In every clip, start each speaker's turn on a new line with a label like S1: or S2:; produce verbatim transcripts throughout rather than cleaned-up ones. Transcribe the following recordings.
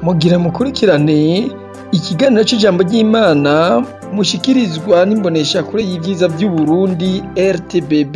S1: Mugira mukurikirane ikiganiro c'ijambo ry'Imana mushikirizwa n'imboneshakure y'ivyiza vy'Uburundi R T B B.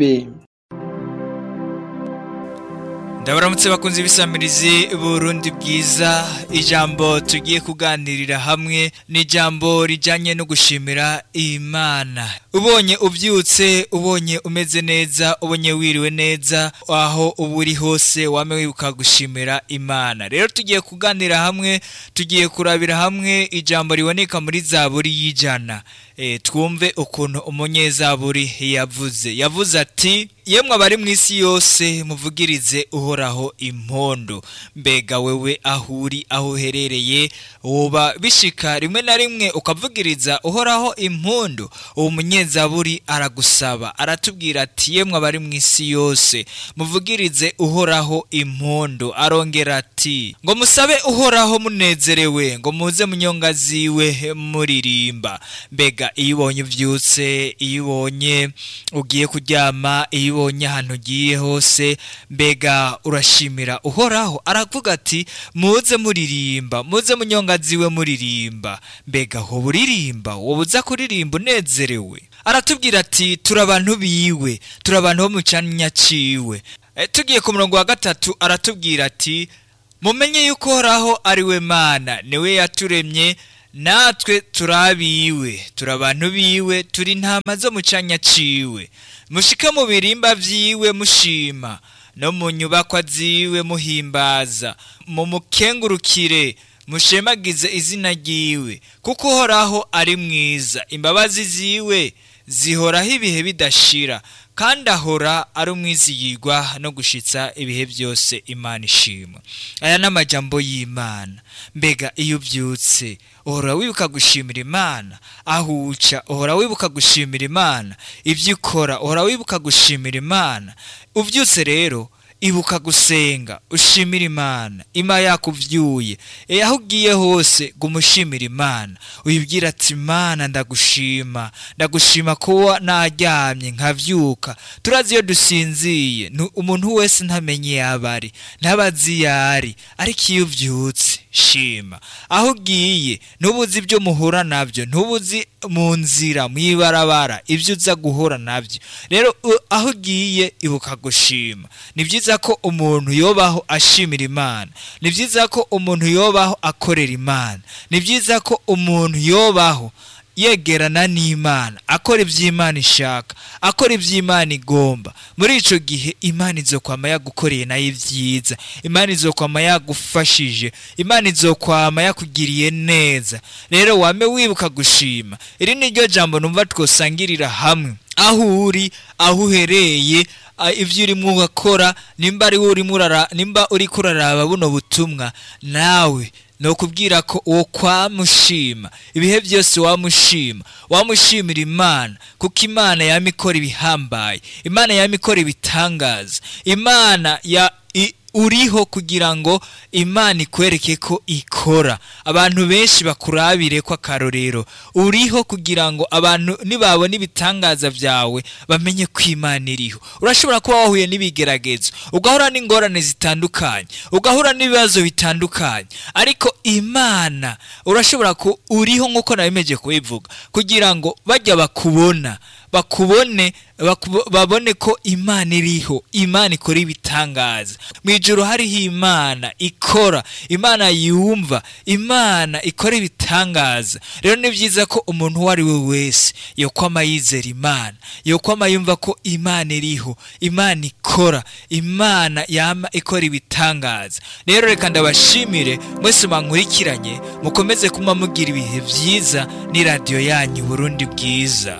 S2: Ndabaramutse bakunze ibisamirizi Burundi bwiza. Ijambo tugiye kuganirira hamwe ni ijambo rijanye no gushimira Imana. Ubonye uvyutse, ubonye umeze neza, ubonye wiriwe neza, aho uburi hose wame wibuka gushimira Imana. Rero tugiye kuganira hamwe, tugiye kurabira hamwe ijambo riboneka muri Zaburi y'ijana. E, twumve ukuntu umunyezaburi yavuze. Yavuze ati: "Yemwe abari mw'isi yose muvugirize Uhoraho impondo." Mbega wewe ahuri aho uherereye woba bishika rimwe na rimwe ukavugiriza Uhoraho impondo? Uwo munyezaburi aragusaba, aratubwira ati: "Yemwe abari mw'isi yose muvugirize Uhoraho impondo." Arongera ati: "Ngo musabe Uhoraho munezerewe, ngo muze munyonga ziwe muririmba." Mbega iyo ubonye uvyutse, iyo ubonye ugiye kuryama, iyo ubonye ahantu ugiye hose, mbega urashimira Uhoraho? Aravuga ati: "Muze muririmba, muze munyonga ziwe muririmba." Mbega hoba uririmba? Woba uza kuririmba unezerewe? Aratubwira ati: "Turi abantu biwe, turi abantu bo mu canya ciwe." E, tugiye ku murongo wa gatatu aratubwira ati: "Mumenye yuko Uhoraho ari we Mana, niwe yaturemye, natwe turabiwe, turi abantu biwe, turi intama zo mu canya ciwe. Mushike mu birimba vyiwe mushima, no mu nyubakwa ziwe muhimbaza, mu mukengurukire mushemagize izina ryiwe, kuko Uhoraho ari mwiza, imbabazi ziwe zihoraho ibihe bidashira, kandi ahora ari umwizigirwa no gushitsa ibihe byose." Imana ishimwe. Aya n'amajambo y'Imana. Mbega iyo uvyutse uhora wibuka gushimira Imana, aho uca uhora wibuka gushimira Imana, ivyo ukora uhora wibuka gushimira Imana. Uvyutse rero ibuka gusenga, ushimira Imana, Ima yakuvyuye. E, aho ugiye hose gumushimira Imana, uyibwira ati: "Imana ndagushima, ndagushima kuba naryamye nkavyuka." Turazi iyo dusinziye umuntu wese ntamenye yabari, ntabazi yari, ariko iyo uvyutse shima. Aho ugiye ntubuzi ibyo muhura navyo, ntubuzi mu nzira mwibarabara ibyo uza guhura navyo. Rero aho ugiye ibuka gushima. Ni vyiza ko umuntu yobaho ashimira Imana, ni vyiza ko umuntu yobaho akorera Imana, ni vyiza ko umuntu yobaho yegerana n'Imana, akora ivy'Imana ishaka, akora ivy'Imana igomba. Muri ico gihe Imana izokwama yagukoreye nayo ivyiza, Imana izokwama yagufashije, Imana izokwama yakugiriye neza. Rero wame wibuka gushima. Iri ni ryo jambo numva twosangirira hamwe. Aho uri, aho uhereye, ivyo urimo urakora, nimba ari urimo urara, nimba uri kuraraba buno butumwa, nawe no kubwira ko uwo kwamushima ibihe byose, wamushima wamushimira Imana, kuko Imana yamikora ibihambaye, Imana yamikora ibitangaza, Imana ya i, uriho kugira ngo Imana ikwereke ko ikora, abantu benshi bakurabire ko akarorero. Uriho kugira ngo abantu nibabona ibitangaza vyawe bamenye ko Imana iriho. Urashobora kuba wahuye n'ibigeragezo, ugahura n'ingorane zitandukanye, ugahura n'ibibazo bitandukanye, ariko Imana urashobora ko uriho nkuko nabimeje kubivuga, kugira ngo bajya bakubona bakubone bakubo, babone ko Imana iriho, Imana ikora ibitangaza. Mwijuru hariho Imana ikora, Imana yumva, Imana ikora ibitangaza. Rero ni vyiza ko umuntu wari we wese yokwama yizera Imana, yokwama yumva ko Imana iriho, Imana ikora, Imana yama ikora ibitangaza. Rero reka ndabashimire mwese mankurikiranye, mukomeze kuma mugira ibihe vyiza ni radio yanyu Burundi bwiza.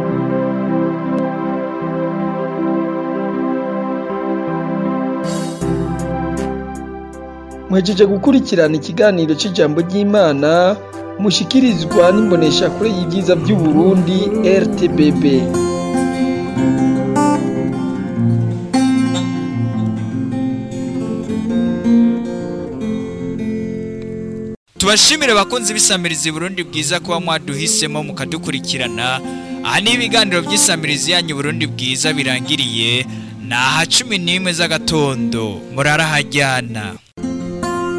S1: Mwejeje gukurikirana ikiganiro c'ijambo ry'Imana mushikirizwa n'imboneshakure y'ivyiza vy'Uburundi R T B B.
S2: Tubashimire bakunzi bisamirizi Burundi bwiza kuba mwaduhisemo mukadukurikirana. Aha ni ibiganiro by'isamirizi yanyu Burundi bwiza birangiriye. Naha cumi n'imwe z'agatondo murara hajyana.